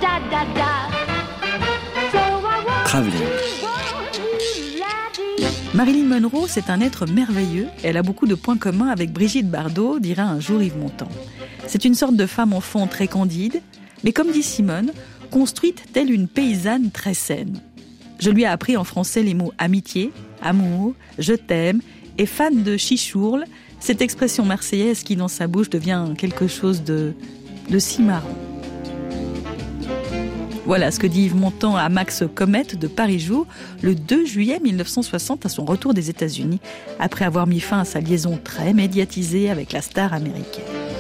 Travelling. Marilyn Monroe, c'est un être merveilleux. Elle a beaucoup de points communs avec Brigitte Bardot, dira un jour Yves Montand. C'est une sorte de femme enfant très candide, mais comme dit Simone, construite telle une paysanne très saine. Je lui ai appris en français les mots amitié, amour, je t'aime et fan de chichourle, cette expression marseillaise qui dans sa bouche devient quelque chose de si marrant. Voilà ce que dit Yves Montand à Max Comet de Paris Jour le 2 juillet 1960 à son retour des États-Unis, après avoir mis fin à sa liaison très médiatisée avec la star américaine.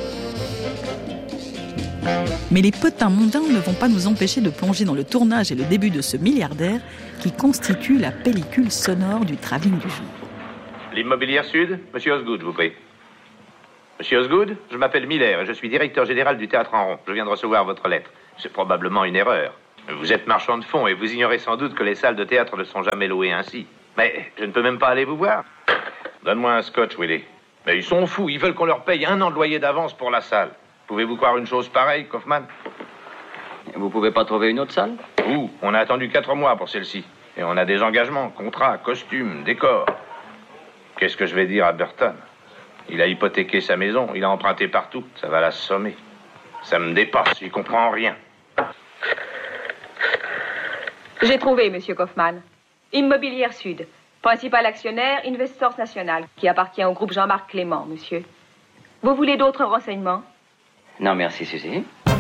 Mais les potins mondains ne vont pas nous empêcher de plonger dans le tournage et le début de ce milliardaire qui constitue la pellicule sonore du travelling du jour. L'Immobilière Sud, Monsieur Osgood, je vous prie. Monsieur Osgood, je m'appelle Miller et je suis directeur général du Théâtre en Rond. Je viens de recevoir votre lettre. C'est probablement une erreur. Vous êtes marchand de fonds et vous ignorez sans doute que les salles de théâtre ne sont jamais louées ainsi. Mais je ne peux même pas aller vous voir. Donne-moi un scotch, Willy. Mais ils sont fous, ils veulent qu'on leur paye 1 an de loyer d'avance pour la salle. Pouvez-vous croire une chose pareille, Kaufman? Vous pouvez pas trouver une autre salle? On a attendu 4 mois pour celle-ci. Et on a des engagements, contrats, costumes, décors. Qu'est-ce que je vais dire à Burton? Il a hypothéqué sa maison, il a emprunté partout. Ça va l'assommer. Ça me dépasse, il comprend rien. J'ai trouvé, monsieur Kaufman. Immobilière Sud. Principal actionnaire, Investors National, qui appartient au groupe Jean-Marc Clément, monsieur. Vous voulez d'autres renseignements? Non, merci, Suzy.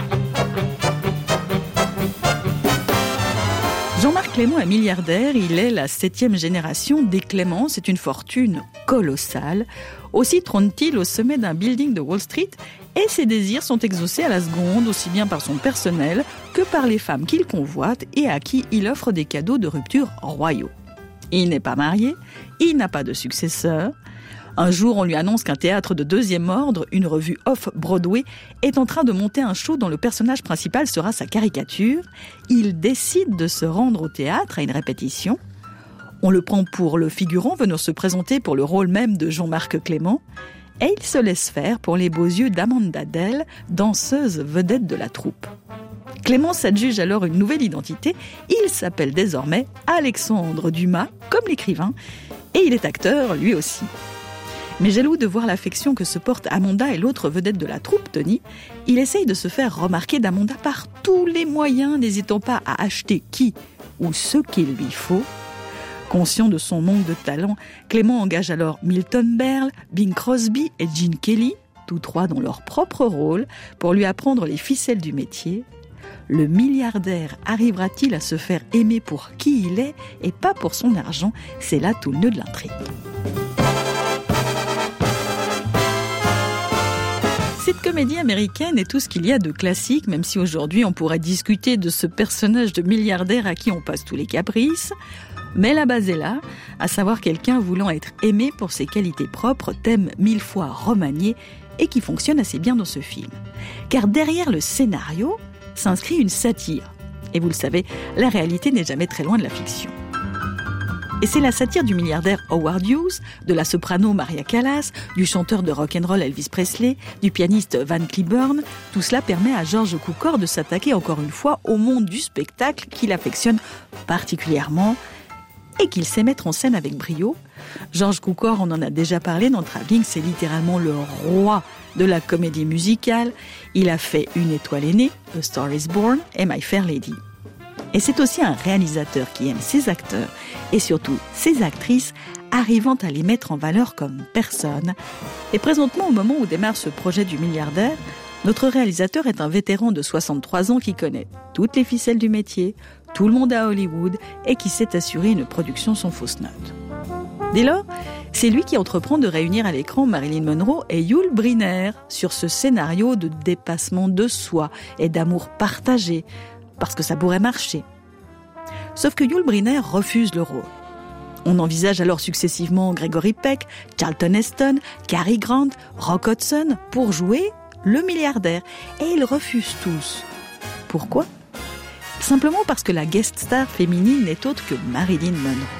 Jean-Marc Clément est milliardaire, il est la 7e génération des Clément, c'est une fortune colossale. Aussi trône-t-il au sommet d'un building de Wall Street et ses désirs sont exaucés à la seconde, aussi bien par son personnel que par les femmes qu'il convoite et à qui il offre des cadeaux de rupture royaux. Il n'est pas marié, il n'a pas de successeur. Un jour, on lui annonce qu'un théâtre de 2e ordre, une revue off-Broadway, est en train de monter un show dont le personnage principal sera sa caricature. Il décide de se rendre au théâtre à une répétition. On le prend pour le figurant venant se présenter pour le rôle même de Jean-Marc Clément. Et il se laisse faire pour les beaux yeux d'Amanda Dell, danseuse vedette de la troupe. Clément s'adjuge alors une nouvelle identité. Il s'appelle désormais Alexandre Dumas, comme l'écrivain, et il est acteur lui aussi. Mais jaloux de voir l'affection que se portent Amanda et l'autre vedette de la troupe, Tony, il essaye de se faire remarquer d'Amanda par tous les moyens, n'hésitant pas à acheter qui ou ce qu'il lui faut. Conscient de son manque de talent, Clément engage alors Milton Berle, Bing Crosby et Gene Kelly, tous 3 dans leur propre rôle, pour lui apprendre les ficelles du métier. Le milliardaire arrivera-t-il à se faire aimer pour qui il est et pas pour son argent? C'est là tout le nœud de l'intrigue. Cette comédie américaine est tout ce qu'il y a de classique, même si aujourd'hui on pourrait discuter de ce personnage de milliardaire à qui on passe tous les caprices. Mais la base est là, à savoir quelqu'un voulant être aimé pour ses qualités propres, thème 1000 fois remanié et qui fonctionne assez bien dans ce film. Car derrière le scénario s'inscrit une satire. Et vous le savez, la réalité n'est jamais très loin de la fiction. Et c'est la satire du milliardaire Howard Hughes, de la soprano Maria Callas, du chanteur de rock'n'roll Elvis Presley, du pianiste Van Cliburn. Tout cela permet à George Cukor de s'attaquer encore une fois au monde du spectacle qu'il affectionne particulièrement et qu'il sait mettre en scène avec brio. George Cukor, on en a déjà parlé dans Travelling, c'est littéralement le roi de la comédie musicale. Il a fait Une étoile est née, A Star is Born et My Fair Lady. Et c'est aussi un réalisateur qui aime ses acteurs et surtout ses actrices, arrivant à les mettre en valeur comme personne. Et présentement, au moment où démarre ce projet du milliardaire, notre réalisateur est un vétéran de 63 ans qui connaît toutes les ficelles du métier, tout le monde à Hollywood et qui sait assurer une production sans fausse note. Dès lors, c'est lui qui entreprend de réunir à l'écran Marilyn Monroe et Yul Brynner sur ce scénario de dépassement de soi et d'amour partagé, parce que ça pourrait marcher. Sauf que Yul Brynner refuse le rôle. On envisage alors successivement Gregory Peck, Charlton Heston, Cary Grant, Rock Hudson pour jouer le milliardaire. Et ils refusent tous. Pourquoi ? Simplement parce que la guest star féminine n'est autre que Marilyn Monroe.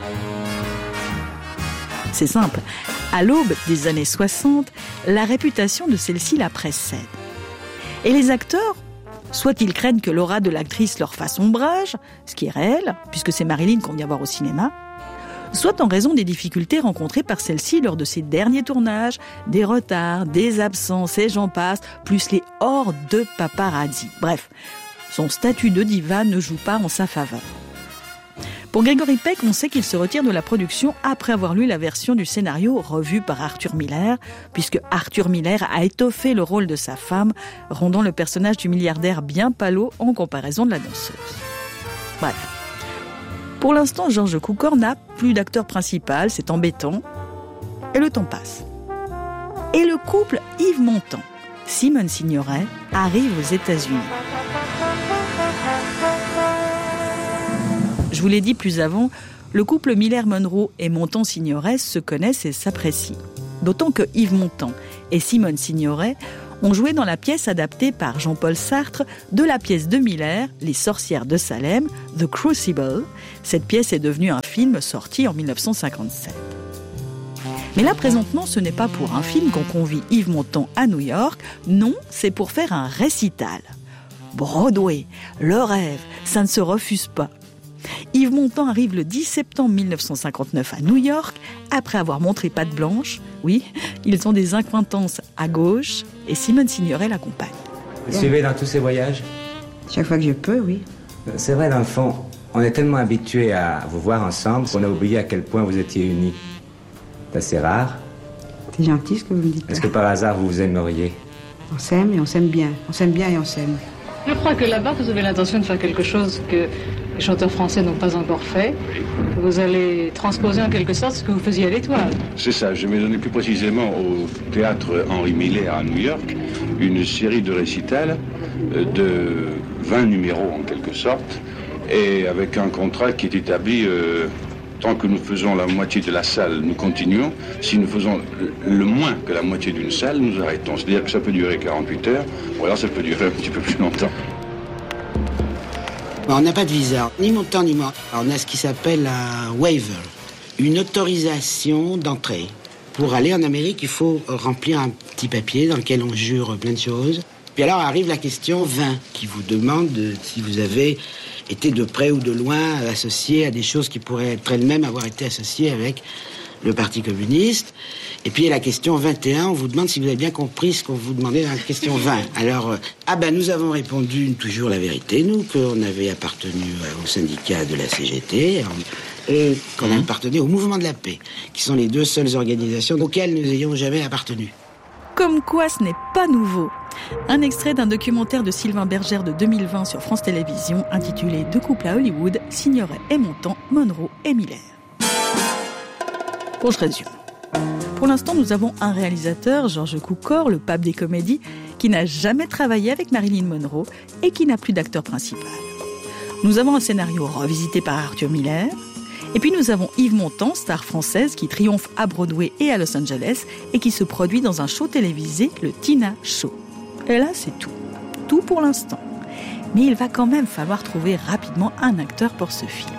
C'est simple. À l'aube des années 60, la réputation de celle-ci la précède. Et les acteurs Soit ils craignent que l'aura de l'actrice leur fasse ombrage, ce qui est réel, puisque c'est Marilyn qu'on vient voir au cinéma, soit en raison des difficultés rencontrées par celle-ci lors de ses derniers tournages, des retards, des absences et j'en passe, plus les hordes de paparazzi. Bref, son statut de diva ne joue pas en sa faveur. Pour Gregory Peck, on sait qu'il se retire de la production après avoir lu la version du scénario revue par Arthur Miller, puisque Arthur Miller a étoffé le rôle de sa femme, rendant le personnage du milliardaire bien pâlot en comparaison de la danseuse. Bref. Pour l'instant, George Cukor n'a plus d'acteur principal, c'est embêtant. Et le temps passe. Et le couple Yves Montand, Simone Signoret, arrive aux États-Unis. Je vous l'ai dit plus avant, le couple Miller-Monroe et Montand-Signoret se connaissent et s'apprécient. D'autant que Yves Montand et Simone Signoret ont joué dans la pièce adaptée par Jean-Paul Sartre de la pièce de Miller, Les sorcières de Salem, The Crucible. Cette pièce est devenue un film sorti en 1957. Mais là, présentement, ce n'est pas pour un film qu'on convie Yves Montand à New York. Non, c'est pour faire un récital. Broadway, le rêve, ça ne se refuse pas. Yves Montand arrive le 10 septembre 1959 à New York, après avoir montré patte blanche. Oui, ils ont des accointances à gauche, et Simone Signoret l'accompagne. Vous suivez dans tous ces voyages? Chaque fois que je peux, oui. C'est vrai, dans le fond, on est tellement habitués à vous voir ensemble qu'on a oublié à quel point vous étiez unis. C'est assez rare. C'est gentil ce que vous me dites. Est-ce que par hasard vous vous aimeriez? On s'aime et on s'aime bien. On s'aime bien et on s'aime. Je crois que là-bas, vous avez l'intention de faire quelque chose que les chanteurs français n'ont pas encore fait. Que vous allez transposer en quelque sorte ce que vous faisiez à l'Étoile. C'est ça, je vais donner plus précisément au théâtre Henri Miller à New York une série de récitals de 20 numéros en quelque sorte, et avec un contrat qui est établi, tant que nous faisons la moitié de la salle, nous continuons. Si nous faisons le moins que la moitié d'une salle, nous arrêtons. C'est-à-dire que ça peut durer 48 heures, ou alors ça peut durer un petit peu plus longtemps. On n'a pas de visa, ni Montand ni moi. On a ce qui s'appelle un waiver, une autorisation d'entrée. Pour aller en Amérique, il faut remplir un petit papier dans lequel on jure plein de choses. Puis alors arrive la question 20, qui vous demande si vous avez été de près ou de loin associé à des choses qui pourraient être elles-mêmes avoir été associées avec le Parti communiste. Et puis la question 21, on vous demande si vous avez bien compris ce qu'on vous demandait dans la question 20. Alors, nous avons répondu toujours la vérité, nous, qu'on avait appartenu au syndicat de la CGT et qu'on appartenait au Mouvement de la Paix, qui sont les deux seules organisations auxquelles nous ayons jamais appartenu. Comme quoi ce n'est pas nouveau. Un extrait d'un documentaire de Sylvain Bergère de 2020 sur France Télévisions intitulé « Deux couples à Hollywood, Signoret et Montand, Monroe et Miller ». Bon, je résume. Pour l'instant, nous avons un réalisateur, George Cukor, le pape des comédies, qui n'a jamais travaillé avec Marilyn Monroe et qui n'a plus d'acteur principal. Nous avons un scénario revisité par Arthur Miller. Et puis nous avons Yves Montand, star française, qui triomphe à Broadway et à Los Angeles et qui se produit dans un show télévisé, le Tina Show. Et là, c'est tout. Tout pour l'instant. Mais il va quand même falloir trouver rapidement un acteur pour ce film.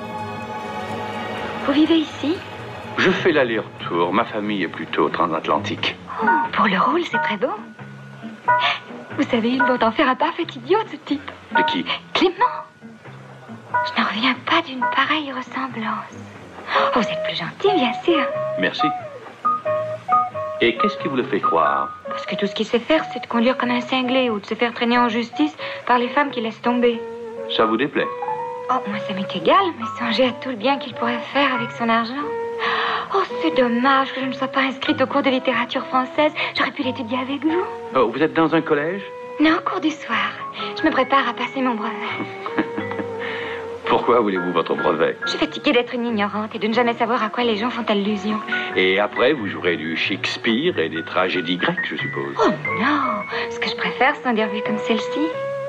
Vous vivez ici? Je fais l'aller-retour. Ma famille est plutôt transatlantique. Oh, pour le rôle, c'est très beau. Vous savez, ils vont en faire un parfait idiot, ce type. De qui? Clément. Je n'en reviens pas d'une pareille ressemblance. Oh, vous êtes plus gentil, bien sûr. Merci. Et qu'est-ce qui vous le fait croire? Parce que tout ce qu'il sait faire, c'est de conduire comme un cinglé ou de se faire traîner en justice par les femmes qui laissent tomber. Ça vous déplaît? Oh, moi, ça m'est égal, mais songez à tout le bien qu'il pourrait faire avec son argent. Oh, c'est dommage que je ne sois pas inscrite au cours de littérature française. J'aurais pu l'étudier avec vous. Oh, vous êtes dans un collège? Non, au cours du soir. Je me prépare à passer mon brevet. Pourquoi voulez-vous votre brevet? Je suis fatiguée d'être une ignorante et de ne jamais savoir à quoi les gens font allusion. Et après, vous jouerez du Shakespeare et des tragédies grecques, je suppose. Oh non! Ce que je préfère sont des revues comme celle-ci.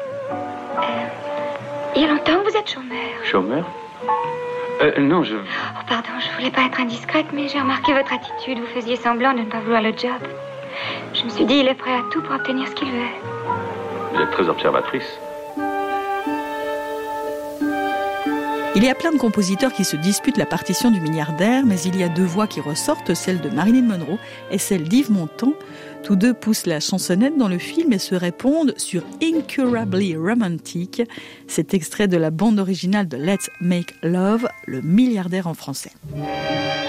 Il y a longtemps que vous êtes chômeur. Chômeur? Non, je... Oh, pardon, je voulais pas être indiscrète, mais j'ai remarqué votre attitude. Vous faisiez semblant de ne pas vouloir le job. Je me suis dit, il est prêt à tout pour obtenir ce qu'il veut. Vous êtes très observatrice. Il y a plein de compositeurs qui se disputent la partition du milliardaire, mais il y a deux voix qui ressortent, celle de Marilyn Monroe et celle d'Yves Montand. Tous deux poussent la chansonnette dans le film et se répondent sur Incurably Romantic, cet extrait de la bande originale de Let's Make Love, le milliardaire en français.